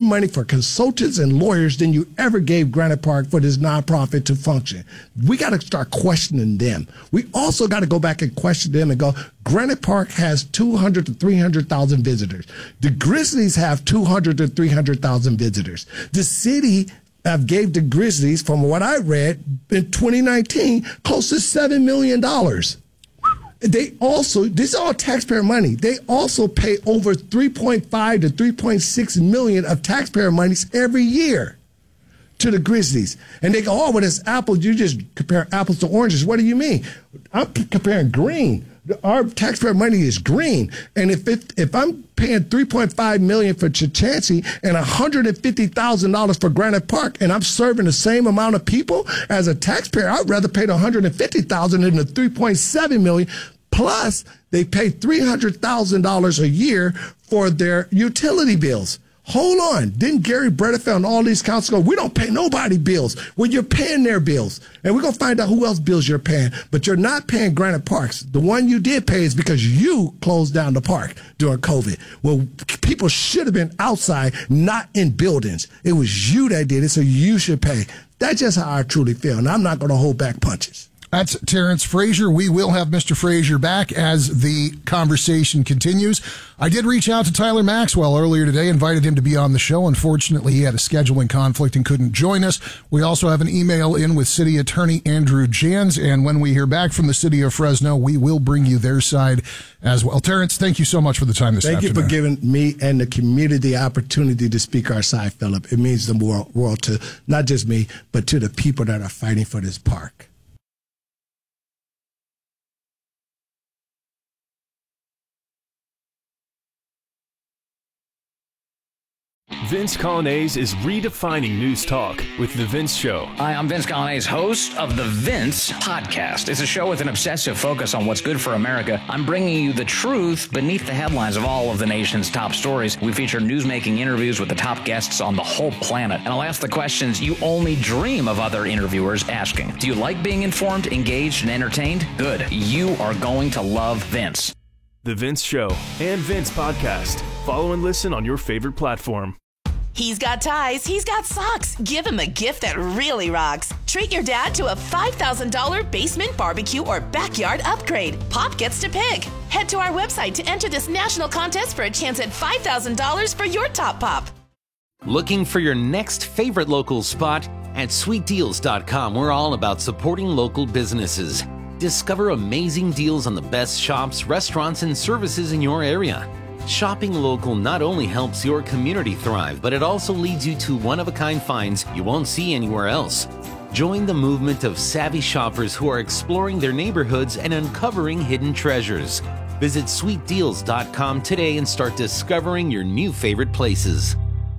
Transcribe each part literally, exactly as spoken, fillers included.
money for consultants and lawyers than you ever gave Granite Park for this nonprofit to function. We got to start questioning them. We also got to go back and question them and go, Granite Park has two hundred to three hundred thousand visitors. The Grizzlies have two hundred to three hundred thousand visitors. The city have gave the Grizzlies, from what I read, in twenty nineteen, close to seven million dollars. They also, this is all taxpayer money. They also pay over three point five to three point six million of taxpayer monies every year to the Grizzlies. And they go, oh, well, it's apples. You just compare apples to oranges. What do you mean? I'm comparing green. Our taxpayer money is green. And if it, if I'm paying three point five million dollars for Chachansey and one hundred fifty thousand dollars for Granite Park, and I'm serving the same amount of people as a taxpayer, I'd rather pay the one hundred fifty thousand dollars than the three point seven million dollars. Plus, they pay three hundred thousand dollars a year for their utility bills. Hold on. Didn't Gary Bredefeld and all these councils go, we don't pay nobody bills? Well, you're paying their bills. And we're going to find out who else bills you're paying. But you're not paying Granite Parks. The one you did pay is because you closed down the park during COVID. Well, people should have been outside, not in buildings. It was you that did it, so you should pay. That's just how I truly feel. And I'm not going to hold back punches. That's Terrence Frazier. We will have Mister Frazier back as the conversation continues. I did reach out to Tyler Maxwell earlier today, invited him to be on the show. Unfortunately, he had a scheduling conflict and couldn't join us. We also have an email in with City Attorney Andrew Jans, and when we hear back from the City of Fresno, we will bring you their side as well. Terrence, thank you so much for the time this thank afternoon. Thank you for giving me and the community the opportunity to speak our side, Philip. It means the world, world to not just me, but to the people that are fighting for this park. Vince Coglianese is redefining news talk with The Vince Show. Hi, I'm Vince Coglianese, host of The Vince Podcast. It's a show with an obsessive focus on what's good for America. I'm bringing you the truth beneath the headlines of all of the nation's top stories. We feature newsmaking interviews with the top guests on the whole planet. And I'll ask the questions you only dream of other interviewers asking. Do you like being informed, engaged, and entertained? Good. You are going to love Vince. The Vince Show and Vince Podcast. Follow and listen on your favorite platform. He's got ties, he's got socks. Give him a gift that really rocks. Treat your dad to a five thousand dollars basement barbecue or backyard upgrade. Pop gets to pick. Head to our website to enter this national contest for a chance at five thousand dollars for your top pop. Looking for your next favorite local spot? At sweet deals dot com, we're all about supporting local businesses. Discover amazing deals on the best shops, restaurants, and services in your area. Shopping local not only helps your community thrive, but it also leads you to one-of-a-kind finds you won't see anywhere else. Join the movement of savvy shoppers who are exploring their neighborhoods and uncovering hidden treasures. Visit sweet deals dot com today and start discovering your new favorite places.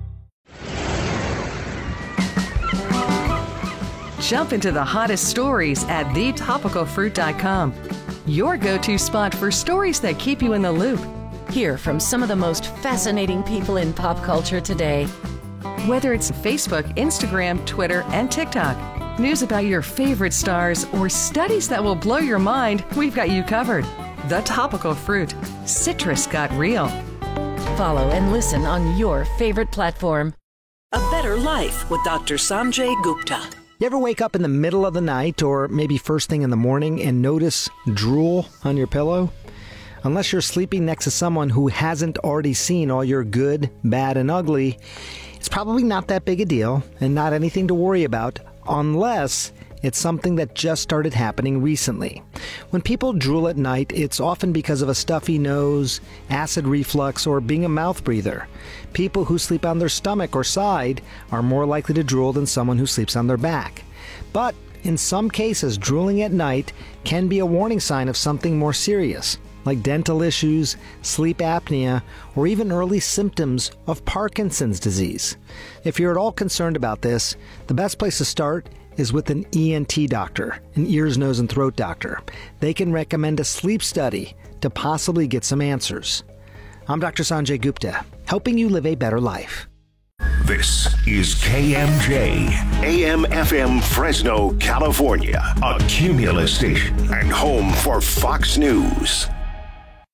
Jump into the hottest stories at the topical fruit dot com. Your go-to spot for stories that keep you in the loop. Hear from some of the most fascinating people in pop culture today. Whether it's Facebook, Instagram, Twitter, and TikTok, news about your favorite stars, or studies that will blow your mind, we've got you covered. The Topical Fruit. Citrus got real. Follow and listen on your favorite platform. A Better Life with Doctor Sanjay Gupta. You ever wake up in the middle of the night or maybe first thing in the morning and notice drool on your pillow? Unless you're sleeping next to someone who hasn't already seen all your good, bad, and ugly, it's probably not that big a deal and not anything to worry about unless it's something that just started happening recently. When people drool at night, it's often because of a stuffy nose, acid reflux, or being a mouth breather. People who sleep on their stomach or side are more likely to drool than someone who sleeps on their back. But in some cases, drooling at night can be a warning sign of something more serious, like dental issues, sleep apnea, or even early symptoms of Parkinson's disease. If you're at all concerned about this, the best place to start is with an E N T doctor, an ears, nose, and throat doctor. They can recommend a sleep study to possibly get some answers. I'm Doctor Sanjay Gupta, helping you live a better life. This is K M J, A M F M Fresno, California, a Cumulus station and home for Fox News.